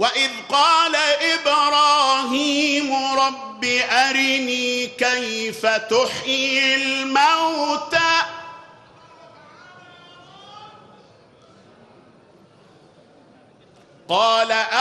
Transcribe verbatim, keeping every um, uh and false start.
وإذ قال إبراهيم رب أرني كيف تحيي الموتى قال